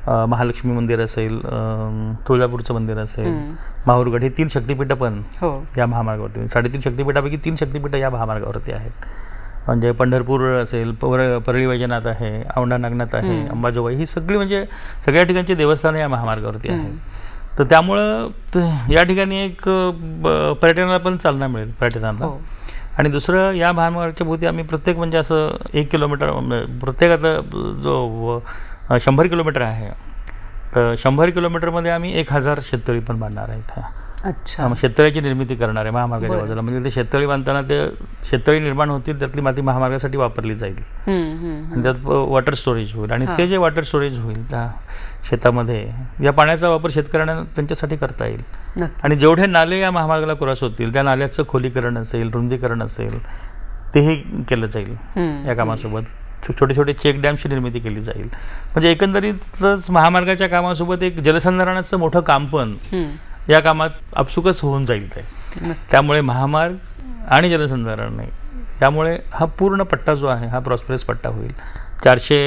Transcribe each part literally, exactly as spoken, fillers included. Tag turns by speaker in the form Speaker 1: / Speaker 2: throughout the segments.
Speaker 1: महालक्ष्मी मंदिर असेल, तुळजापूरचं मंदिर असेल, माहूरगड, हे तीन शक्तिपीठं पण या महामार्गावरती, साडेतीन शक्तिपीठापैकी तीन शक्तिपीठं या महामार्गावरती आहेत. म्हणजे पंढरपूर असेल, पर परळी वैजनाथ आहे, औंढा नागनाथ आहे, अंबाजोगाई, ही सगळी म्हणजे सगळ्या ठिकाणची देवस्थानं या महामार्गावरती आहेत. तर त्यामुळं या ठिकाणी एक पर्यटनाला पण चालना मिळेल पर्यटनाला. आणि दुसरं, या महामार्गाच्या भोवती आम्ही प्रत्येक म्हणजे असं एक किलोमीटर प्रत्येकाचा जो शंभर किलोमीटर आहे, तर शंभर किलोमीटरमध्ये आम्ही एक हजार शेततळी पण बांधणार आहेत.
Speaker 2: अच्छा,
Speaker 1: शेततळ्याची निर्मिती करणार आहे महामार्गाच्या बाजूला. म्हणजे ते शेततळी बांधताना ते शेततळी निर्माण होतील, त्यातली माती महामार्गासाठी वापरली जाईल आणि त्यात वॉटर स्टोरेज होईल. आणि ते जे वॉटर स्टोरेज होईल त्या शेतामध्ये, या पाण्याचा वापर शेतकऱ्यांना त्यांच्यासाठी करता येईल. आणि जेवढे नाले या महामार्गाला क्रॉस होतील, त्या नाल्याचं खोलीकरण असेल, रुंदीकरण असेल, तेही केलं जाईल या कामासोबत. छोटे छोटे चेक डॅमची निर्मिती केली जाईल. म्हणजे एकंदरीतच महामार्गाच्या कामासोबत एक जलसंधारणाचं मोठं काम पण या कामात आपसुकच होऊन जाईल. ते त्यामुळे महामार्ग आणि जलसंधारण नाही, त्यामुळे हा पूर्ण पट्टा जो आहे हा प्रॉस्पेरस पट्टा होईल. चारशे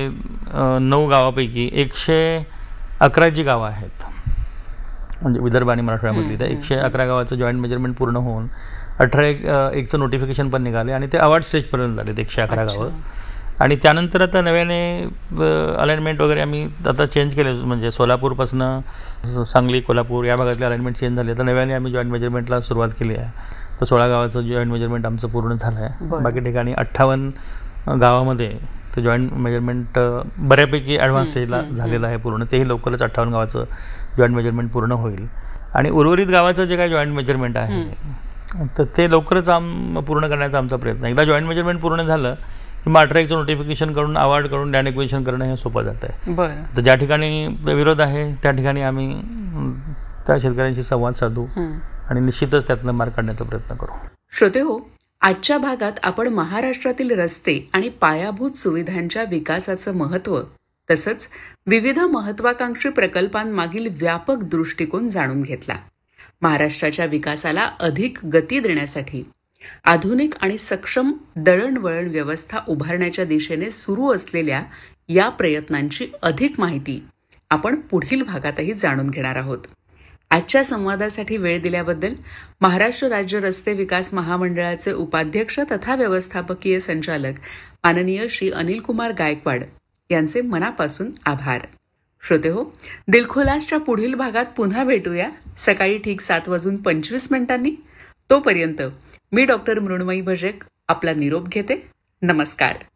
Speaker 1: नऊ गावापैकी एकशे अकरा जी गावं आहेत, म्हणजे विदर्भ आणि मराठवाड्यामधली, त्या एकशे अकरा गावाचं जॉईंट मेजरमेंट पूर्ण होऊन अठरा एक एकचं नोटिफिकेशन पण निघाले आणि ते अवॉर्ड स्टेजपर्यंत झालेत एकशे अकरा गावं. आणि त्यानंतर आता नव्याने अलाइनमेंट वगैरे आम्ही आता चेंज केले. म्हणजे सोलापूरपासून सांगली, कोल्हापूर या भागातले अलाइनमेंट चेंज झाले. तर नव्याने आम्ही जॉईंट मेजरमेंटला सुरुवात केली आहे. तर सोळा गावाचं जॉईंट मेजरमेंट आमचं पूर्ण झालं आहे. बाकी ठिकाणी अठ्ठावन्न गावामध्ये ते जॉईंट मेजरमेंट बऱ्यापैकी ॲडव्हान्स स्टेजला झालेलं आहे पूर्ण. तेही लवकरच अठ्ठावन्न गावाचं जॉईंट मेजरमेंट पूर्ण होईल. आणि उर्वरित गावाचं जे काही जॉईंट मेजरमेंट आहे तर ते लवकरच आम पूर्ण करण्याचा आमचा प्रयत्न आहे. एकदा जॉईंट मेजरमेंट पूर्ण झालं की मग अठरा एकचं नोटिफिकेशन करून अवॉर्ड करून लँड एक्विजिशन करणं हे सोपं जातं आहे. तर ज्या ठिकाणी विरोध आहे त्या ठिकाणी आम्ही त्या शेतकऱ्यांशी संवाद साधू आणि निश्चितच त्यातनं मार्ग काढण्याचा प्रयत्न करू.
Speaker 2: श्रोते हो, आजच्या भागात आपण महाराष्ट्रातील रस्ते आणि पायाभूत सुविधांच्या विकासाचं महत्त्व तसंच विविध महत्वाकांक्षी प्रकल्पांमागील व्यापक दृष्टिकोन जाणून घेतला. महाराष्ट्राच्या विकासाला अधिक गती देण्यासाठी आधुनिक आणि सक्षम दळणवळण व्यवस्था उभारण्याच्या दिशेने सुरू असलेल्या या प्रयत्नांची अधिक माहिती आपण पुढील भागातही जाणून घेणार आहोत. आजच्या संवादासाठी वेळ दिल्याबद्दल महाराष्ट्र राज्य रस्ते विकास महामंडळाचे उपाध्यक्ष तथा व्यवस्थापकीय संचालक माननीय श्री अनिल कुमार गायकवाड यांचे मनापासून आभार. श्रोते हो, दिलखुलासच्या पुढील भागात पुन्हा भेटूया सकाळी ठीक सात वाजून पंचवीस मिनिटांनी. तोपर्यंत मी डॉक्टर मृण्मयी भजेक आपला निरोप घेते. नमस्कार.